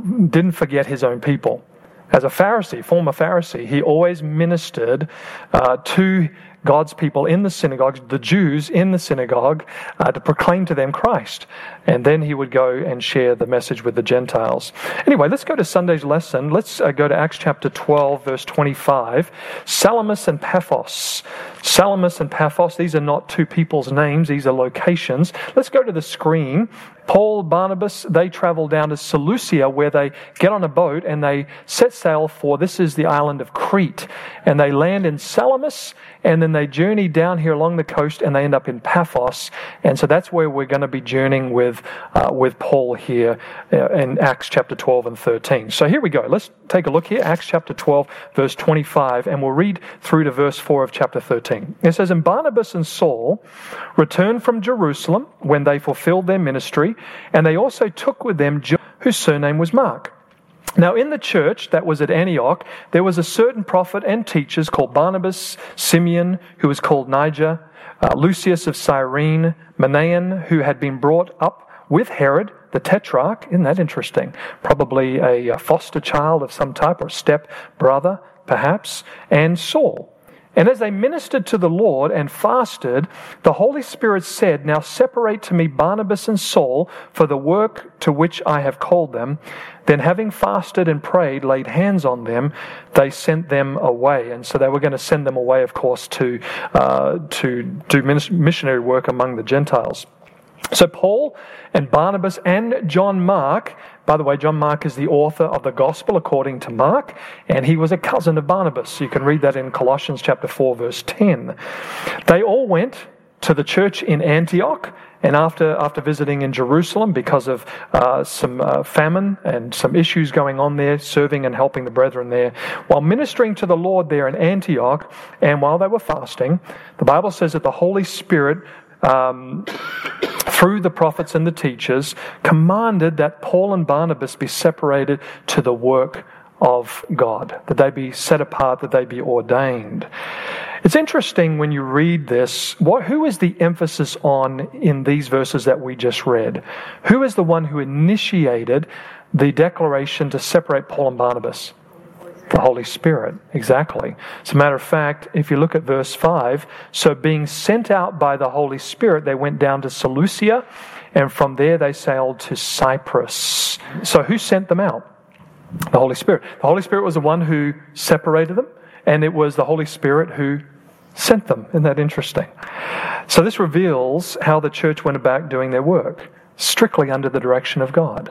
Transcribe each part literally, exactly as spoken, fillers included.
didn't forget his own people. As a Pharisee, former Pharisee, he always ministered uh, to God's people in the synagogues, the Jews in the synagogue, uh, to proclaim to them Christ. And then he would go and share the message with the Gentiles. Anyway, let's go to Sunday's lesson. Let's uh, go to Acts chapter twelve, verse twenty-five. Salamis and Paphos. Salamis and Paphos, these are not two people's names, these are locations. Let's go to the screen. Paul, Barnabas, they travel down to Seleucia, where they get on a boat and they set sail for, this is the island of Crete. And they land in Salamis, and then they journey down here along the coast, and they end up in Paphos. And so that's where we're going to be journeying with uh, with Paul here uh, in Acts chapter twelve and thirteen. So here we go. Let's take a look here. Acts chapter twelve, verse twenty-five, and we'll read through to verse four of chapter thirteen. It says, "And Barnabas and Saul returned from Jerusalem when they fulfilled their ministry, and they also took with them John, whose surname was Mark. Now in the church that was at Antioch, there was a certain prophet and teachers called Barnabas, Simeon, who was called Niger, uh, Lucius of Cyrene, Manaen, who had been brought up with Herod, the tetrarch." Isn't that interesting? Probably a, a foster child of some type, or a step brother, perhaps, and Saul. And as they ministered to the Lord and fasted, the Holy Spirit said, "Now separate to me Barnabas and Saul for the work to which I have called them." Then having fasted and prayed, laid hands on them, they sent them away. And so they were going to send them away, of course, to uh, to do missionary work among the Gentiles. So Paul and Barnabas and John Mark, by the way, John Mark is the author of the Gospel according to Mark, and he was a cousin of Barnabas. You can read that in Colossians chapter four, verse ten. They all went to the church in Antioch, and after after visiting in Jerusalem because of uh, some uh, famine and some issues going on there, serving and helping the brethren there, while ministering to the Lord there in Antioch, and while they were fasting, the Bible says that the Holy Spirit, Um, through the prophets and the teachers, commanded that Paul and Barnabas be separated to the work of God, that they be set apart, that they be ordained. It's interesting when you read this, what, who is the emphasis on in these verses that we just read? Who is the one who initiated the declaration to separate Paul and Barnabas? The Holy Spirit, exactly. As a matter of fact, if you look at verse five, so being sent out by the Holy Spirit, they went down to Seleucia, and from there they sailed to Cyprus. So who sent them out? The Holy Spirit. The Holy Spirit was the one who separated them, and it was the Holy Spirit who sent them. Isn't that interesting? So this reveals how the church went about doing their work, strictly under the direction of God.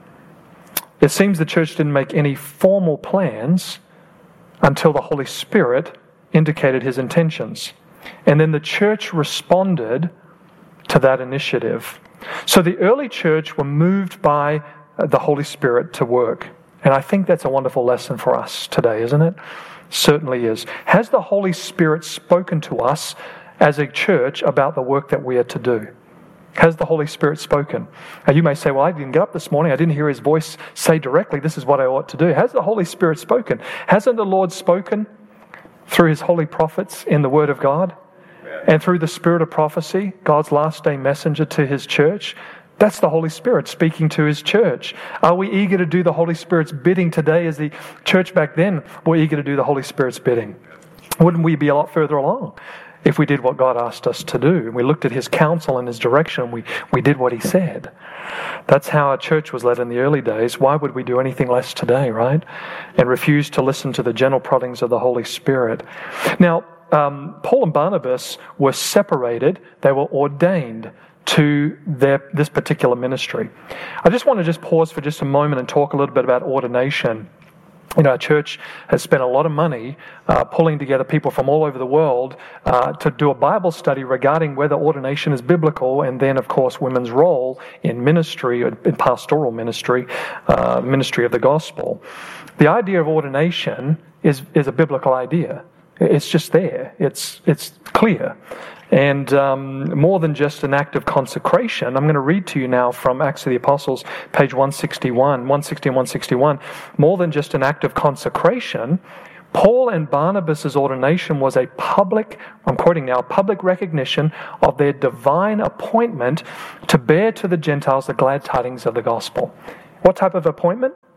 It seems the church didn't make any formal plans until the Holy Spirit indicated his intentions. And then the church responded to that initiative. So the early church were moved by the Holy Spirit to work. And I think that's a wonderful lesson for us today, isn't it? Certainly is. Has the Holy Spirit spoken to us as a church about the work that we are to do? Has the Holy Spirit spoken? Now you may say, well, I didn't get up this morning. I didn't hear his voice say directly, this is what I ought to do. Has the Holy Spirit spoken? Hasn't the Lord spoken through his holy prophets in the Word of God? And through the Spirit of prophecy, God's last day messenger to his church? That's the Holy Spirit speaking to his church. Are we eager to do the Holy Spirit's bidding today as the church back then were eager to do the Holy Spirit's bidding? Wouldn't we be a lot further along if we did what God asked us to do? We looked at his counsel and his direction, and we, we did what he said. That's how our church was led in the early days. Why would we do anything less today, right? And refuse to listen to the gentle proddings of the Holy Spirit. Now, um, Paul and Barnabas were separated. They were ordained to their this particular ministry. I just want to just pause for just a moment and talk a little bit about ordination. You know, our church has spent a lot of money uh, pulling together people from all over the world uh, to do a Bible study regarding whether ordination is biblical, and then, of course, women's role in ministry, in pastoral ministry, uh, ministry of the gospel. The idea of ordination is is a biblical idea. It's just there. It's it's clear. And um, more than just an act of consecration, I'm going to read to you now from Acts of the Apostles, page one sixty-one, one sixty and one sixty-one. More than just an act of consecration, Paul and Barnabas' ordination was a public, I'm quoting now, public recognition of their divine appointment to bear to the Gentiles the glad tidings of the gospel. What type of appointment?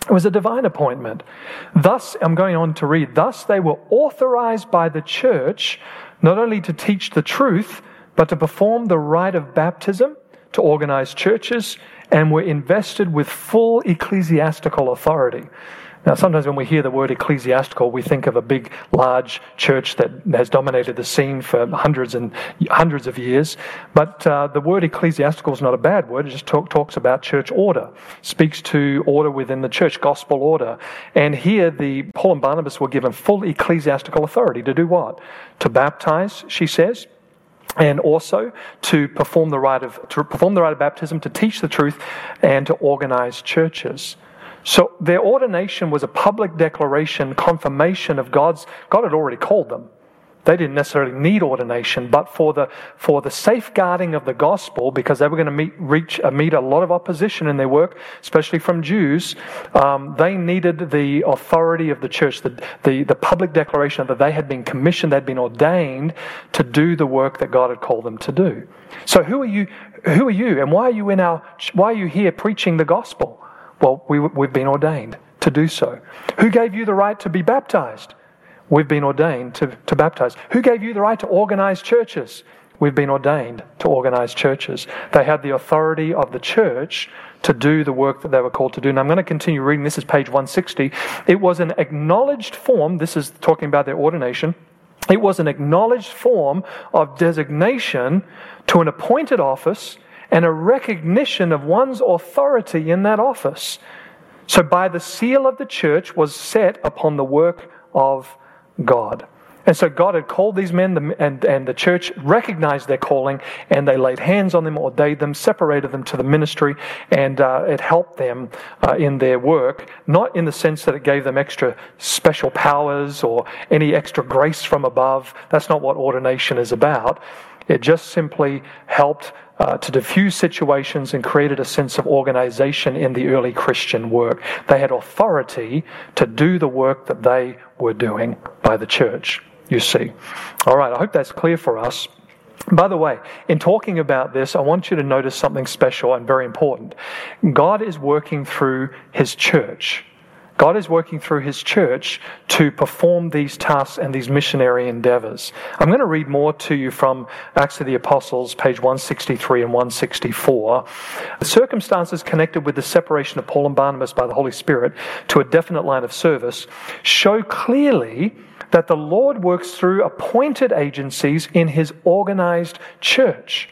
It was a divine appointment. Thus, I'm going on to read, thus they were authorized by the church not only to teach the truth, but to perform the rite of baptism, to organize churches, and were invested with full ecclesiastical authority. Now, sometimes when we hear the word ecclesiastical, we think of a big, large church that has dominated the scene for hundreds and hundreds of years. But uh, the word ecclesiastical is not a bad word. It just talk, talks about church order, speaks to order within the church, gospel order. And here, the Paul and Barnabas were given full ecclesiastical authority to do what? To baptize, she says, and also to perform the rite of to perform the rite of baptism, to teach the truth, and to organize churches. So their ordination was a public declaration, confirmation of God's, God had already called them. They didn't necessarily need ordination, but for the for the safeguarding of the gospel, because they were going to meet reach uh, meet a lot of opposition in their work, especially from Jews, um, they needed the authority of the church, the, the the public declaration that they had been commissioned, they'd been ordained to do the work that God had called them to do. So who are you? Who are you, and why are you in our? Why are you here preaching the gospel? Well, we, we've been ordained to do so. Who gave you the right to be baptized? We've been ordained to, to baptize. Who gave you the right to organize churches? We've been ordained to organize churches. They had the authority of the church to do the work that they were called to do. And I'm going to continue reading. This is page one sixty. It was an acknowledged form. This is talking about their ordination. It was an acknowledged form of designation to an appointed office and a recognition of one's authority in that office. So by the seal of the church was set upon the work of God. And so God had called these men, and, and the church recognized their calling, and they laid hands on them, ordained them, separated them to the ministry, and uh, it helped them uh, in their work, not in the sense that it gave them extra special powers or any extra grace from above. That's not what ordination is about. It just simply helped Uh, to diffuse situations and created a sense of organization in the early Christian work. They had authority to do the work that they were doing by the church, you see. All right, I hope that's clear for us. By the way, in talking about this, I want you to notice something special and very important. God is working through His church. God is working through His church to perform these tasks and these missionary endeavors. I'm going to read more to you from Acts of the Apostles, page one sixty-three and one sixty-four. The circumstances connected with the separation of Paul and Barnabas by the Holy Spirit to a definite line of service show clearly that the Lord works through appointed agencies in His organized church.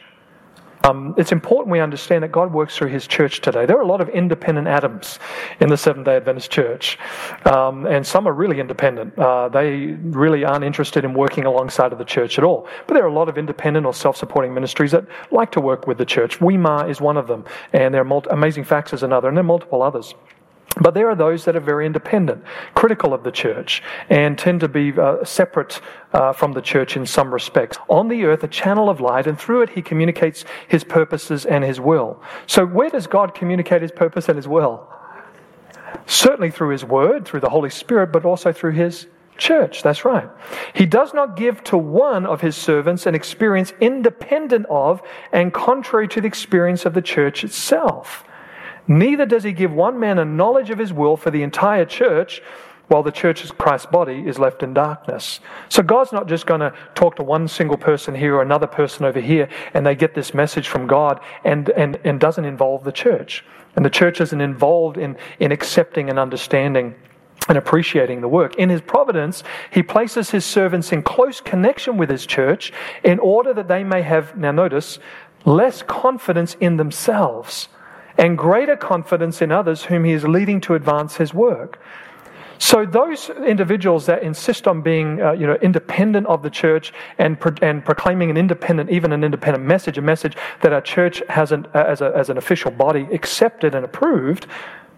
Um, it's important we understand that God works through His church today. There are a lot of independent Adams in the Seventh-day Adventist Church, um, and some are really independent. Uh, they really aren't interested in working alongside of the church at all. But there are a lot of independent or self-supporting ministries that like to work with the church. Weimar is one of them, and there are multi- Amazing Facts is another, and there are multiple others. But there are those that are very independent, critical of the church, and tend to be uh, separate uh, from the church in some respects. On the earth, a channel of light, and through it He communicates His purposes and His will. So where does God communicate His purpose and His will? Certainly through His Word, through the Holy Spirit, but also through His church. That's right. He does not give to one of His servants an experience independent of and contrary to the experience of the church itself. Neither does He give one man a knowledge of His will for the entire church, while the church as Christ's body is left in darkness. So God's not just going to talk to one single person here or another person over here, and they get this message from God and, and, and doesn't involve the church. And the church isn't involved in, in accepting and understanding and appreciating the work. In His providence, He places His servants in close connection with His church in order that they may have, now notice, less confidence in themselves and greater confidence in others whom He is leading to advance His work. So those individuals that insist on being, uh, you know, independent of the church and pro- and proclaiming an independent, even an independent message, a message that our church hasn't, uh, as a as an official body, accepted and approved,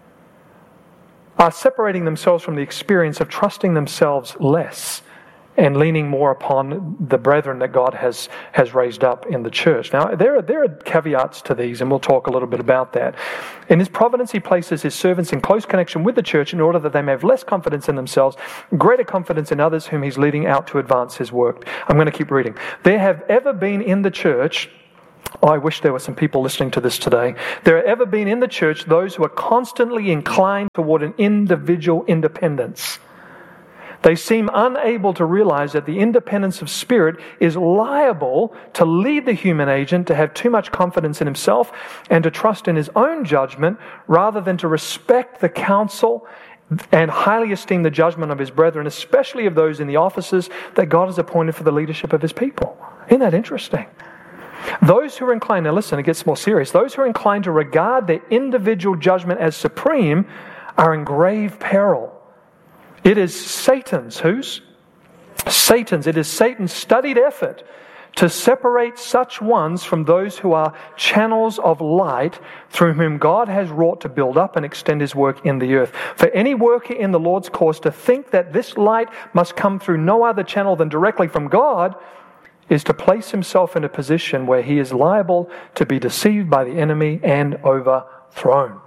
are separating themselves from the experience of trusting themselves less and leaning more upon the brethren that God has, has raised up in the church. Now, there are, there are caveats to these, and we'll talk a little bit about that. In His providence, He places His servants in close connection with the church in order that they may have less confidence in themselves, greater confidence in others whom He's leading out to advance His work. I'm going to keep reading. There have ever been in the church Oh, I wish there were some people listening to this today. There have ever been in the church those who are constantly inclined toward an individual independence. They seem unable to realize that the independence of spirit is liable to lead the human agent to have too much confidence in himself and to trust in his own judgment rather than to respect the counsel and highly esteem the judgment of his brethren, especially of those in the offices that God has appointed for the leadership of his people. Isn't that interesting? Those who are inclined, now listen, it gets more serious. Those who are inclined to regard their individual judgment as supreme are in grave peril. It is Satan's, whose? Satan's. It is Satan's studied effort to separate such ones from those who are channels of light through whom God has wrought to build up and extend his work in the earth. For any worker in the Lord's cause to think that this light must come through no other channel than directly from God is to place himself in a position where he is liable to be deceived by the enemy and overthrown.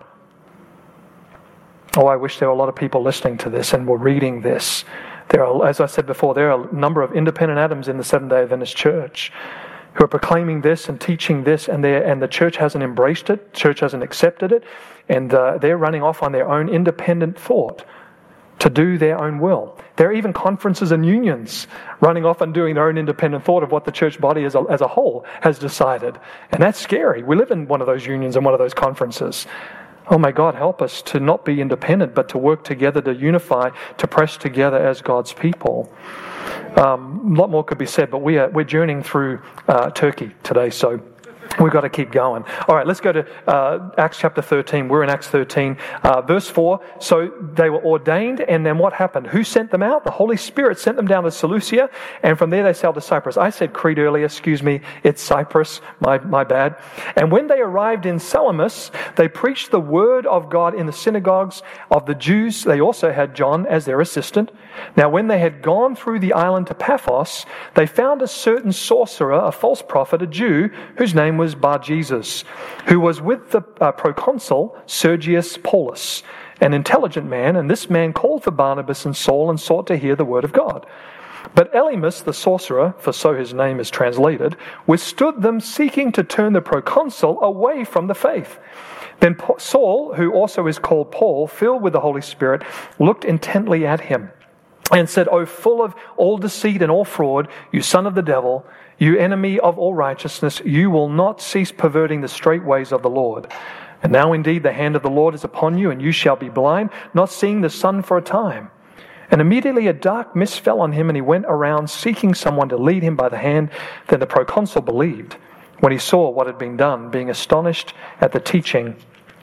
Oh, I wish there were a lot of people listening to this and were reading this. There are, as I said before, there are a number of independent Adams in the Seventh-day Adventist Church who are proclaiming this and teaching this, and and the church hasn't embraced it, the church hasn't accepted it, and uh, they're running off on their own independent thought to do their own will. There are even conferences and unions running off and doing their own independent thought of what the church body as a, as a whole has decided. And that's scary. We live in one of those unions and one of those conferences. Oh, may God help us to not be independent, but to work together, to unify, to press together as God's people. Um, a lot more could be said, but we are, we're journeying through uh, Turkey today, so we've got to keep going. All right, let's go to uh, Acts chapter thirteen. We're in Acts thirteen, uh, verse four. So they were ordained, and then what happened? Who sent them out? The Holy Spirit sent them down to Seleucia, and from there they sailed to Cyprus. I said Crete earlier, excuse me, it's Cyprus, my, my bad. And when they arrived in Salamis, they preached the word of God in the synagogues of the Jews. They also had John as their assistant. Now when they had gone through the island to Paphos, they found a certain sorcerer, a false prophet, a Jew, whose name was was Bar-Jesus, who was with the uh, proconsul Sergius Paulus, an intelligent man, and this man called for Barnabas and Saul and sought to hear the word of God. But Elymas, the sorcerer, for so his name is translated, withstood them, seeking to turn the proconsul away from the faith. Then Saul, who also is called Paul, filled with the Holy Spirit, looked intently at him and said, O full of all deceit and all fraud, you son of the devil, you enemy of all righteousness, you will not cease perverting the straight ways of the Lord. And now indeed the hand of the Lord is upon you, and you shall be blind, not seeing the sun for a time. And immediately a dark mist fell on him, and he went around seeking someone to lead him by the hand. Then the proconsul believed when he saw what had been done, being astonished at the teaching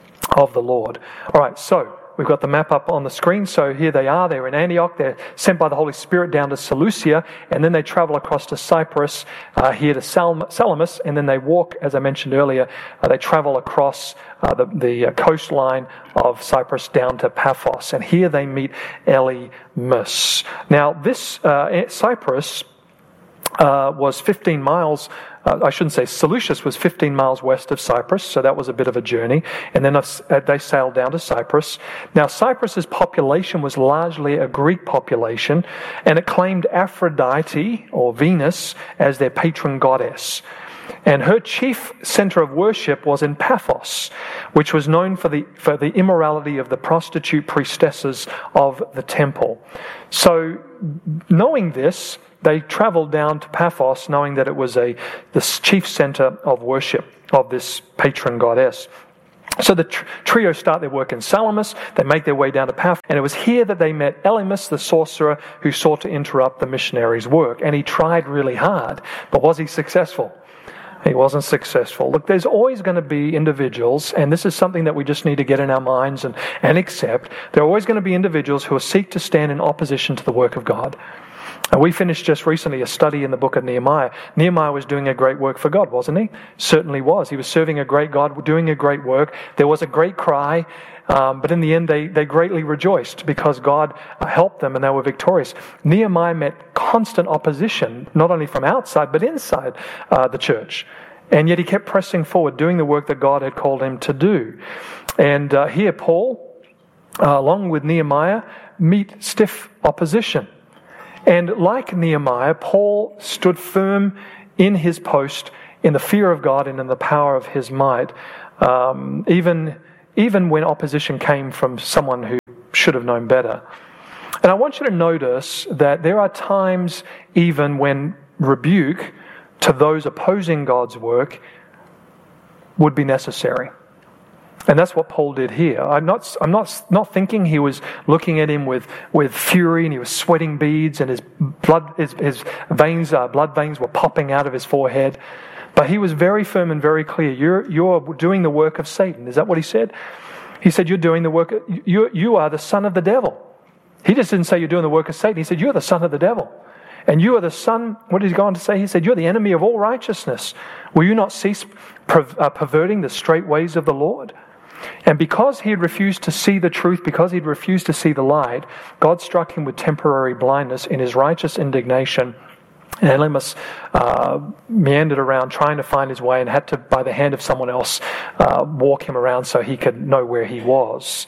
of the Lord. All right, so we've got the map up on the screen. So here they are. They're in Antioch. They're sent by the Holy Spirit down to Seleucia, and then they travel across to Cyprus, uh, here to Sal- Salamis, and then they walk, as I mentioned earlier, uh, they travel across uh, the, the uh, coastline of Cyprus down to Paphos, and here they meet Elymas. Now, this uh, Cyprus uh, was fifteen miles. Uh, I shouldn't say Seleucus was fifteen miles west of Cyprus, so that was a bit of a journey. And then uh, they sailed down to Cyprus. Now, Cyprus's population was largely a Greek population, and it claimed Aphrodite, or Venus, as their patron goddess. And her chief center of worship was in Paphos, which was known for the for the immorality of the prostitute priestesses of the temple. So, knowing this, they traveled down to Paphos, knowing that it was a the chief center of worship of this patron goddess. So the tr- trio start their work in Salamis. They make their way down to Paphos, and it was here that they met Elymas, the sorcerer, who sought to interrupt the missionaries' work. And he tried really hard, but was he successful? He wasn't successful. Look, there's always going to be individuals, and this is something that we just need to get in our minds and, and accept. There are always going to be individuals who will seek to stand in opposition to the work of God. And we finished just recently a study in the book of Nehemiah. Nehemiah was doing a great work for God, wasn't he? Certainly was. He was serving a great God, doing a great work. There was a great cry, um, but in the end they, they greatly rejoiced because God helped them and they were victorious. Nehemiah met constant opposition, not only from outside, but inside uh, the church. And yet he kept pressing forward, doing the work that God had called him to do. And uh, here Paul, uh, along with Nehemiah, meet stiff opposition. And like Nehemiah, Paul stood firm in his post in the fear of God and in the power of his might, um, even, even when opposition came from someone who should have known better. And I want you to notice that there are times even when rebuke to those opposing God's work would be necessary. And that's what Paul did here. I'm not, I'm not, not thinking he was looking at him with, with fury and he was sweating beads and his blood, his, his veins, uh, blood veins were popping out of his forehead. But he was very firm and very clear. You're, you're doing the work of Satan. Is that what he said? He said, you're doing the work, you, you are the son of the devil. He just didn't say you're doing the work of Satan. He said, you're the son of the devil. And you are the son, what did he go on to say? He said, you're the enemy of all righteousness. Will you not cease per, uh, perverting the straight ways of the Lord? And because he had refused to see the truth, because he'd refused to see the light, God struck him with temporary blindness in his righteous indignation. And Elymas uh, meandered around trying to find his way and had to, by the hand of someone else, uh, walk him around so he could know where he was.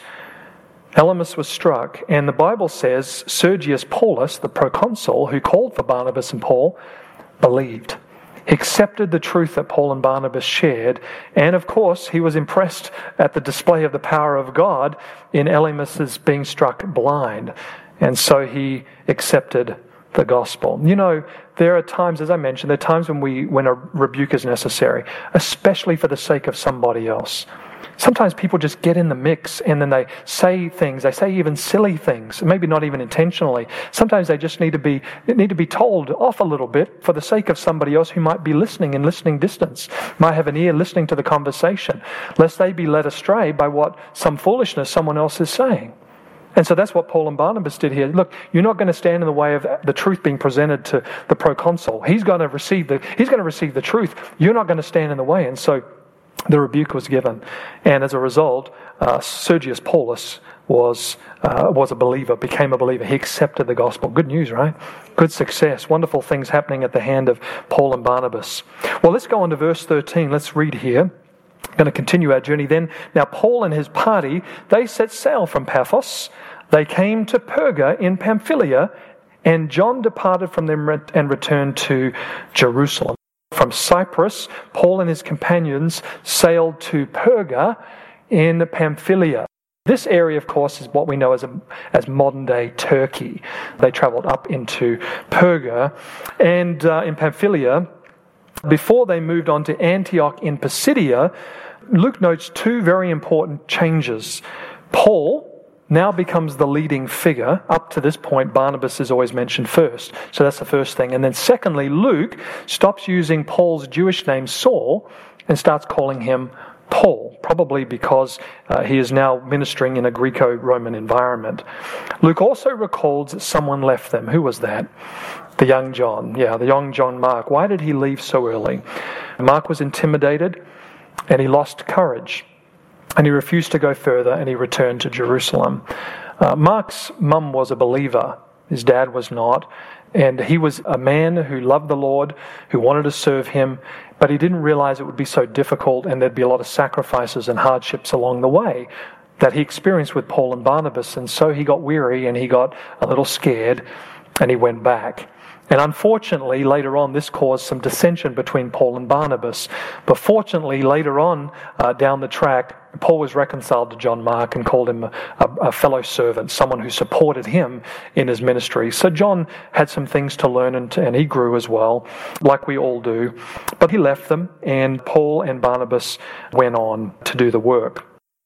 Elymas was struck, and the Bible says Sergius Paulus, the proconsul who called for Barnabas and Paul, believed. He accepted the truth that Paul and Barnabas shared, and of course he was impressed at the display of the power of God in Elymas's being struck blind, and so he accepted the gospel. You know, there are times, as I mentioned, there are times when we when a rebuke is necessary, especially for the sake of somebody else. Sometimes people just get in the mix and then they say things, they say even silly things, maybe not even intentionally. Sometimes they just need to be need to be told off a little bit for the sake of somebody else who might be listening in listening distance, might have an ear listening to the conversation, lest they be led astray by what some foolishness someone else is saying. And so that's what Paul and Barnabas did here. Look, you're not going to stand in the way of the truth being presented to the proconsul. He's going to receive the he's going to receive the truth. You're not going to stand in the way. And so the rebuke was given, and as a result, uh, Sergius Paulus was uh, was a believer, became a believer. He accepted the gospel. Good news, right? Good success. Wonderful things happening at the hand of Paul and Barnabas. Well, let's go on to verse thirteen. Let's read here. I'm going to continue our journey then. Now, Paul and his party, they set sail from Paphos. They came to Perga in Pamphylia, and John departed from them and returned to Jerusalem. From Cyprus, Paul and his companions sailed to Perga in Pamphylia. This area, of course, is what we know as a, as modern-day Turkey. They travelled up into Perga, and uh, in Pamphylia, before they moved on to Antioch in Pisidia, Luke notes two very important changes. Paul now becomes the leading figure. Up to this point, Barnabas is always mentioned first. So that's the first thing. And then secondly, Luke stops using Paul's Jewish name Saul and starts calling him Paul, probably because uh, he is now ministering in a Greco-Roman environment. Luke also records that someone left them. Who was that? The young John. Yeah, the young John Mark. Why did he leave so early? Mark was intimidated and he lost courage. And he refused to go further, and he returned to Jerusalem. Uh, Mark's mum was a believer. His dad was not. And he was a man who loved the Lord, who wanted to serve him, but he didn't realize it would be so difficult and there'd be a lot of sacrifices and hardships along the way that he experienced with Paul and Barnabas. And so he got weary and he got a little scared and he went back. And unfortunately, later on, this caused some dissension between Paul and Barnabas. But fortunately, later on, uh, down the track, Paul was reconciled to John Mark and called him a, a, a fellow servant, someone who supported him in his ministry. So John had some things to learn, and, and he grew as well, like we all do. But he left them, and Paul and Barnabas went on to do the work.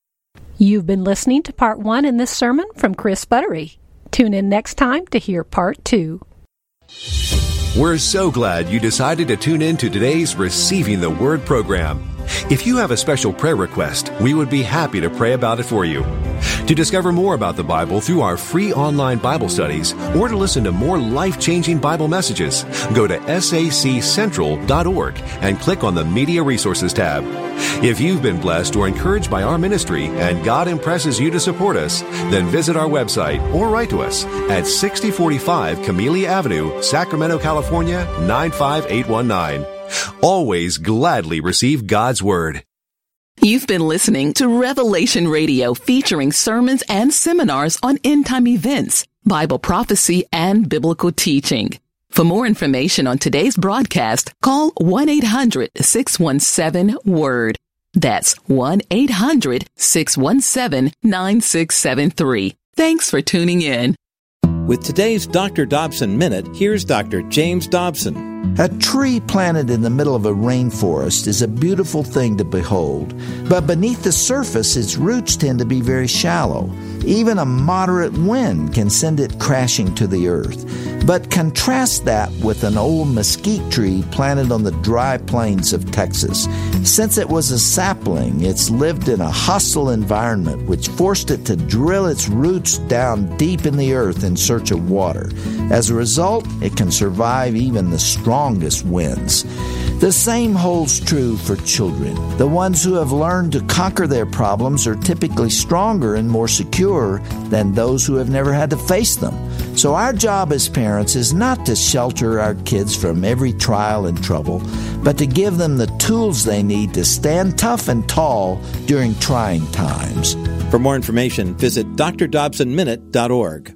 You've been listening to part one in this sermon from Chris Buttery. Tune in next time to hear part two. We're so glad you decided to tune in to today's Receiving the Word program. If you have a special prayer request, we would be happy to pray about it for you. To discover more about the Bible through our free online Bible studies, or to listen to more life-changing Bible messages, go to S A C central dot org and click on the Media Resources tab. If you've been blessed or encouraged by our ministry and God impresses you to support us, then visit our website or write to us at sixty forty-five Camellia Avenue, Sacramento, California, nine five eight one nine. Always gladly receive God's Word. You've been listening to Revelation Radio, featuring sermons and seminars on end-time events, Bible prophecy, and biblical teaching. For more information on today's broadcast, call one eight hundred six one seven word. That's one eight hundred six one seven nine six seven three. Thanks for tuning in. With today's Doctor Dobson Minute, here's Doctor James Dobson. A tree planted in the middle of a rainforest is a beautiful thing to behold, but beneath the surface, its roots tend to be very shallow. Even a moderate wind can send it crashing to the earth. But contrast that with an old mesquite tree planted on the dry plains of Texas. Since it was a sapling, it's lived in a hostile environment which forced it to drill its roots down deep in the earth in search of water. As a result, it can survive even the strongest winds. The same holds true for children. The ones who have learned to conquer their problems are typically stronger and more secure than those who have never had to face them. So our job as parents is not to shelter our kids from every trial and trouble, but to give them the tools they need to stand tough and tall during trying times. For more information, visit d r dobson minute dot org.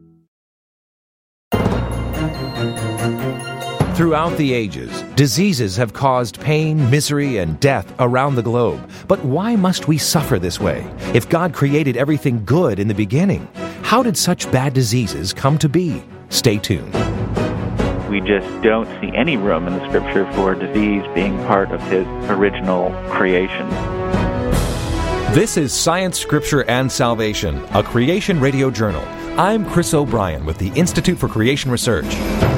Throughout the ages, diseases have caused pain, misery, and death around the globe. But why must we suffer this way? If God created everything good in the beginning, how did such bad diseases come to be? Stay tuned. We just don't see any room in the Scripture for disease being part of His original creation. This is Science, Scripture, and Salvation, a Creation Radio Journal. I'm Chris O'Brien with the Institute for Creation Research.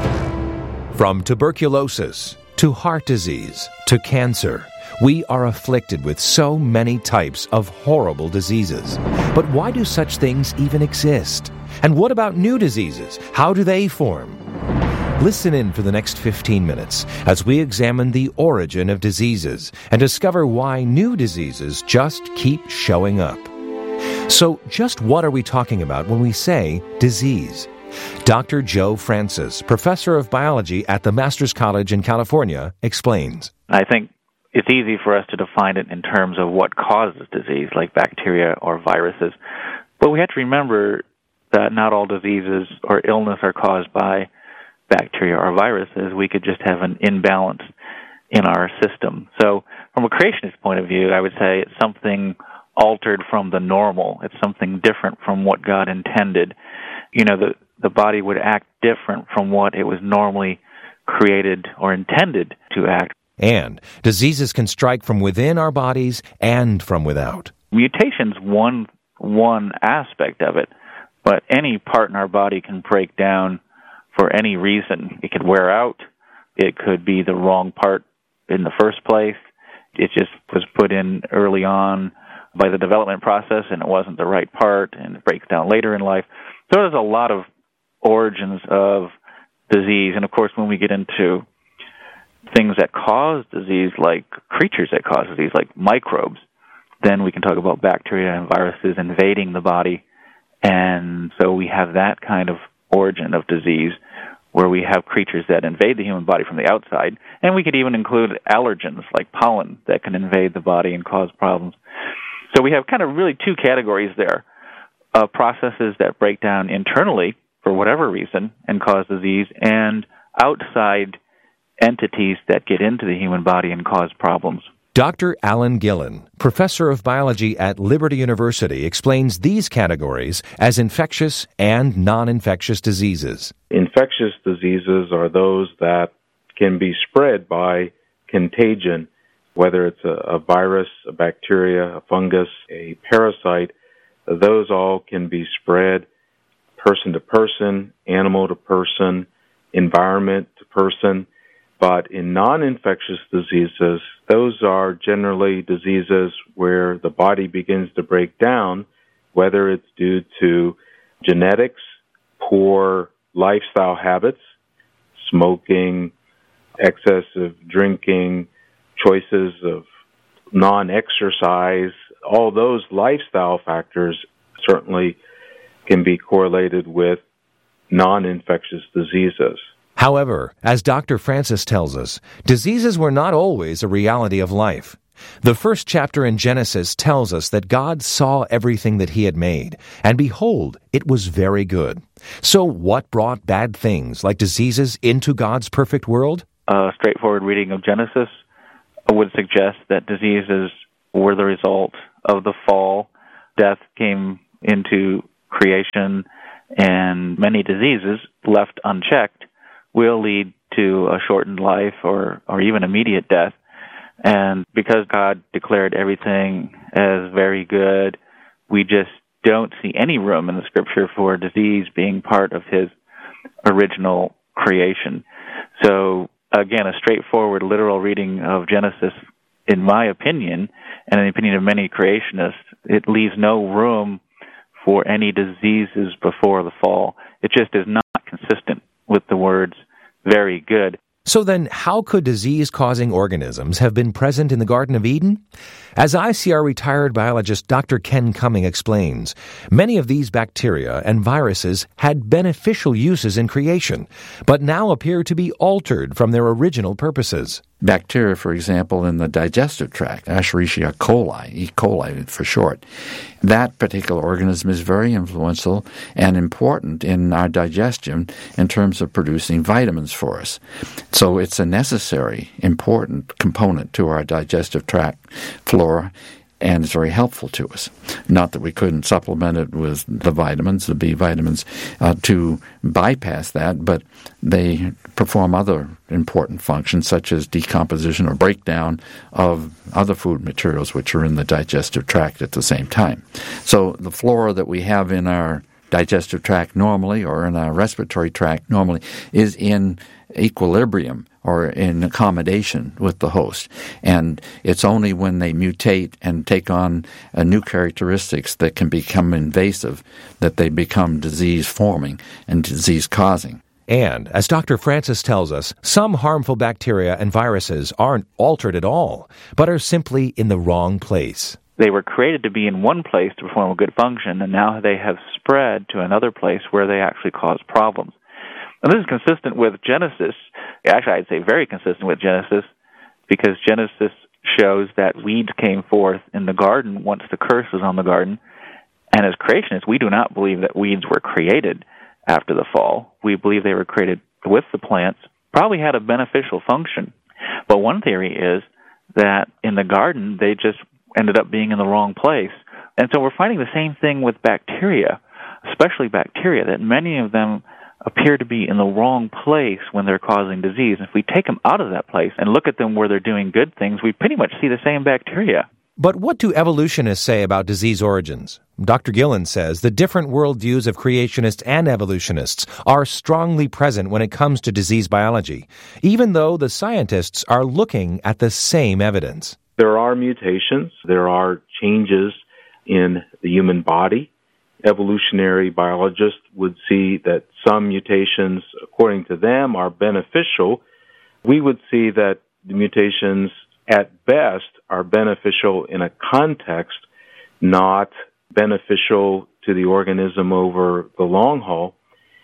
From tuberculosis to heart disease to cancer, we are afflicted with so many types of horrible diseases. But why do such things even exist? And what about new diseases? How do they form? Listen in for the next fifteen minutes as we examine the origin of diseases and discover why new diseases just keep showing up. So, just what are we talking about when we say disease? Doctor Joe Francis, professor of biology at the Master's College in California, explains. I think it's easy for us to define it in terms of what causes disease, like bacteria or viruses. But we have to remember that not all diseases or illness are caused by bacteria or viruses. We could just have an imbalance in our system. So from a creationist point of view, I would say it's something altered from the normal. It's something different from what God intended. You know, the the body would act different from what it was normally created or intended to act. And diseases can strike from within our bodies and from without. Mutation's one one aspect of it, but any part in our body can break down for any reason. It could wear out. It could be the wrong part in the first place. It just was put in early on by the development process, and it wasn't the right part, and it breaks down later in life. So there's a lot of origins of disease. And, of course, when we get into things that cause disease, like creatures that cause disease, like microbes, then we can talk about bacteria and viruses invading the body. And so we have that kind of origin of disease where we have creatures that invade the human body from the outside. And we could even include allergens like pollen that can invade the body and cause problems. So we have kind of really two categories there, uh, processes that break down internally for whatever reason and cause disease, and outside entities that get into the human body and cause problems. Doctor Alan Gillen, professor of biology at Liberty University, explains these categories as infectious and non-infectious diseases. Infectious diseases are those that can be spread by contagion, whether it's a, a virus, a bacteria, a fungus, a parasite. Those all can be spread person to person, animal to person, environment to person. But in non-infectious diseases, those are generally diseases where the body begins to break down, whether it's due to genetics, poor lifestyle habits, smoking, excessive drinking, choices of non-exercise. All those lifestyle factors certainly can be correlated with non-infectious diseases. However, as Doctor Francis tells us, diseases were not always a reality of life. The first chapter in Genesis tells us that God saw everything that he had made, and behold, it was very good. So what brought bad things like diseases into God's perfect world? A straightforward reading of Genesis would suggest that diseases were the result of the fall. Death came into creation, and many diseases, left unchecked, will lead to a shortened life or, or even immediate death. And because God declared everything as very good, we just don't see any room in the Scripture for disease being part of his original creation. So, again, a straightforward literal reading of Genesis, in my opinion, and in the opinion of many creationists, it leaves no room for any diseases before the fall. It just is not consistent with the words very good. So then, how could disease-causing organisms have been present in the Garden of Eden? As I C R retired biologist Doctor Ken Cumming explains, many of these bacteria and viruses had beneficial uses in creation, but now appear to be altered from their original purposes. Bacteria, for example, in the digestive tract, Escherichia coli, E. coli for short, that particular organism is very influential and important in our digestion in terms of producing vitamins for us. So it's a necessary, important component to our digestive tract flora, and it's very helpful to us. Not that we couldn't supplement it with the vitamins, the B vitamins, uh, to bypass that, but they perform other important functions such as decomposition or breakdown of other food materials which are in the digestive tract at the same time. So the flora that we have in our digestive tract normally or in our respiratory tract normally is in equilibrium or in accommodation with the host. And it's only when they mutate and take on uh, new characteristics that can become invasive that they become disease-forming and disease-causing. And, as Doctor Francis tells us, some harmful bacteria and viruses aren't altered at all, but are simply in the wrong place. They were created to be in one place to perform a good function, and now they have spread to another place where they actually cause problems. And this is consistent with Genesis. Actually, I'd say very consistent with Genesis, because Genesis shows that weeds came forth in the garden once the curse was on the garden. And as creationists, we do not believe that weeds were created after the fall. We believe they were created with the plants, probably had a beneficial function. But one theory is that in the garden, they just ended up being in the wrong place. And so we're finding the same thing with bacteria, especially bacteria, that many of them appear to be in the wrong place when they're causing disease. And if we take them out of that place and look at them where they're doing good things, we pretty much see the same bacteria. But what do evolutionists say about disease origins? Doctor Gillen says the different worldviews of creationists and evolutionists are strongly present when it comes to disease biology, even though the scientists are looking at the same evidence. There are mutations. There are changes in the human body. Evolutionary biologists would see that some mutations, according to them, are beneficial. We would see that the mutations, at best, are beneficial in a context, not beneficial to the organism over the long haul.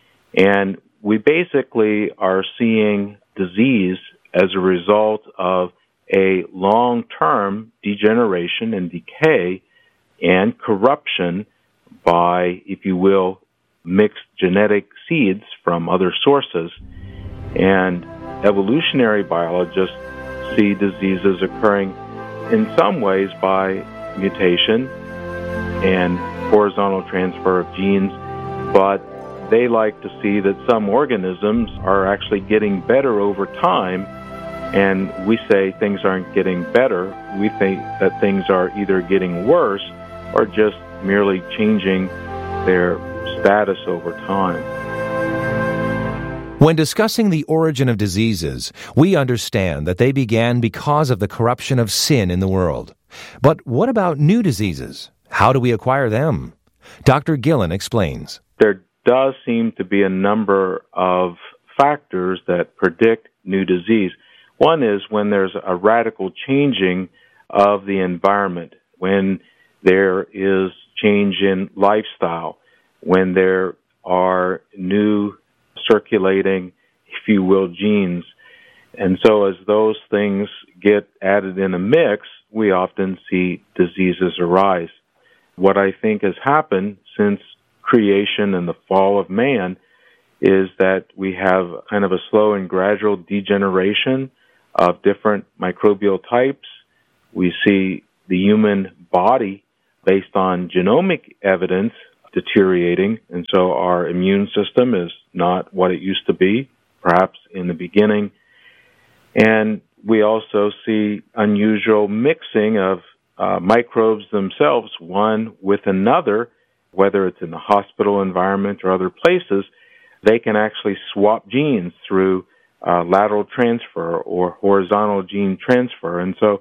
And we basically are seeing disease as a result of a long-term degeneration and decay and corruption by, if you will, mixed genetic seeds from other sources. And evolutionary biologists see diseases occurring in some ways by mutation and horizontal transfer of genes, but they like to see that some organisms are actually getting better over time, and we say things aren't getting better. We think that things are either getting worse or just merely changing their status over time. When discussing the origin of diseases, we understand that they began because of the corruption of sin in the world. But what about new diseases? How do we acquire them? Doctor Gillen explains. There does seem to be a number of factors that predict new disease. One is when there's a radical changing of the environment, when there is change in lifestyle, when there are new circulating, if you will, genes. And so as those things get added in a mix, we often see diseases arise. What I think has happened since creation and the fall of man is that we have kind of a slow and gradual degeneration of different microbial types. We see the human body, based on genomic evidence, deteriorating, and so our immune system is not what it used to be, perhaps in the beginning. And we also see unusual mixing of uh, microbes themselves, one with another, whether it's in the hospital environment or other places. They can actually swap genes through uh, lateral transfer or horizontal gene transfer. And so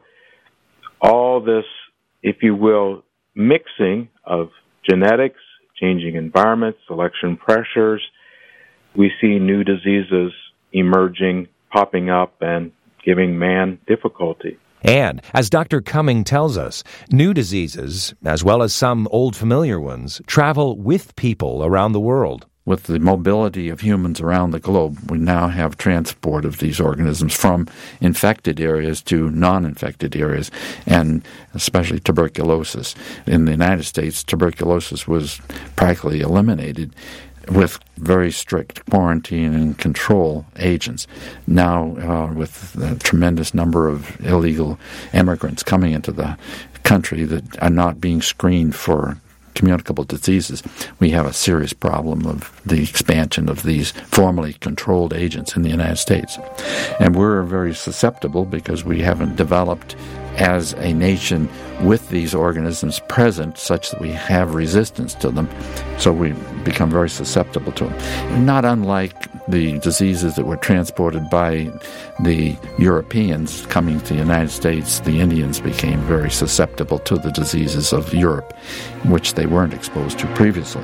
all this, if you will, mixing of genetics, changing environments, selection pressures, we see new diseases emerging, popping up, and giving man difficulty. And, as Doctor Cumming tells us, new diseases, as well as some old familiar ones, travel with people around the world. With the mobility of humans around the globe, we now have transport of these organisms from infected areas to non-infected areas, and especially tuberculosis. In the United States, tuberculosis was practically eliminated with very strict quarantine and control agents. Now, uh, with the tremendous number of illegal immigrants coming into the country that are not being screened for communicable diseases, we have a serious problem of the expansion of these formerly controlled agents in the United States. And we're very susceptible because we haven't developed as a nation with these organisms present such that we have resistance to them, so we become very susceptible to them. Not unlike the diseases that were transported by the Europeans coming to the United States, the Indians became very susceptible to the diseases of Europe, which they weren't exposed to previously.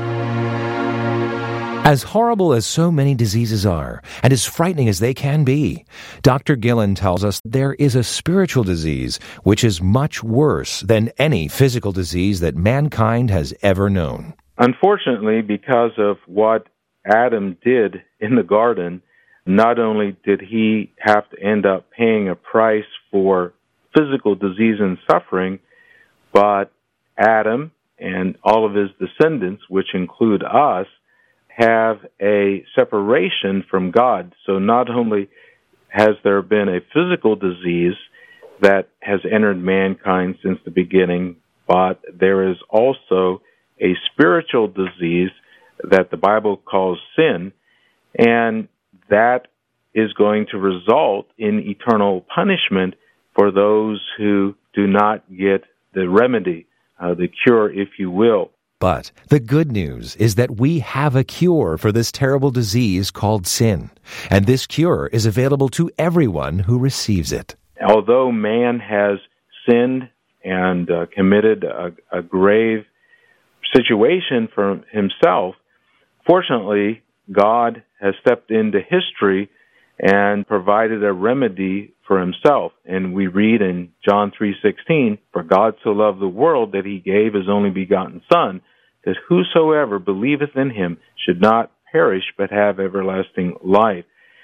As horrible as so many diseases are, and as frightening as they can be, Doctor Gillen tells us there is a spiritual disease which is much worse than any physical disease that mankind has ever known. Unfortunately, because of what Adam did in the garden, not only did he have to end up paying a price for physical disease and suffering, but Adam and all of his descendants, which include us, have a separation from God. So not only has there been a physical disease that has entered mankind since the beginning, but there is also a spiritual disease that the Bible calls sin, and that is going to result in eternal punishment for those who do not get the remedy, uh, the cure, if you will. But the good news is that we have a cure for this terrible disease called sin, and this cure is available to everyone who receives it. Although man has sinned and uh, committed a, a grave situation for himself, fortunately, God has stepped into history and provided a remedy for himself. And we read in John three sixteen, "For God so loved the world that he gave his only begotten Son, that whosoever believeth in him should not perish but have everlasting life."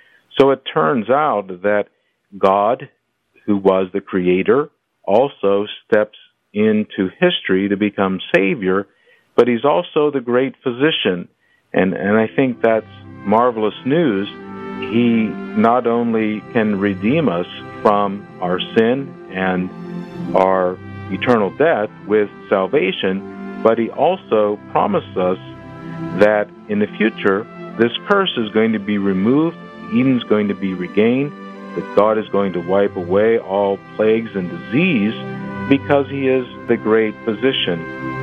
So it turns out that God, who was the Creator, also steps into history to become Savior, but he's also the great physician. And, and I think that's marvelous news. He not only can redeem us from our sin and our eternal death with salvation, but he also promised us that in the future, this curse is going to be removed, Eden's going to be regained, that God is going to wipe away all plagues and disease because he is the great physician.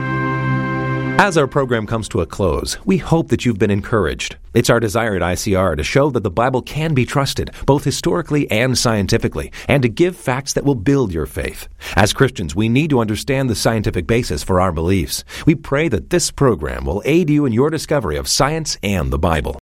As our program comes to a close, we hope that you've been encouraged. It's our desire at I C R to show that the Bible can be trusted, both historically and scientifically, and to give facts that will build your faith. As Christians, we need to understand the scientific basis for our beliefs. We pray that this program will aid you in your discovery of science and the Bible.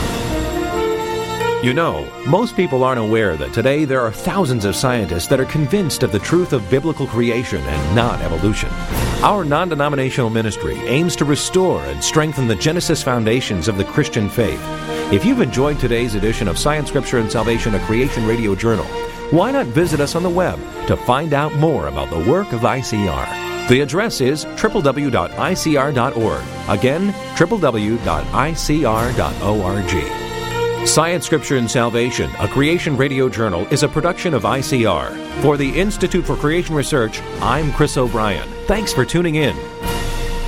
You know, most people aren't aware that today there are thousands of scientists that are convinced of the truth of biblical creation and not evolution. Our non-denominational ministry aims to restore and strengthen the Genesis foundations of the Christian faith. If you've enjoyed today's edition of Science, Scripture, and Salvation, a Creation Radio Journal, why not visit us on the web to find out more about the work of I C R? The address is w w w dot i c r dot org. Again, w w w dot i c r dot org. Science, Scripture, and Salvation, a Creation Radio Journal, is a production of I C R. For the Institute for Creation Research, I'm Chris O'Brien. Thanks for tuning in.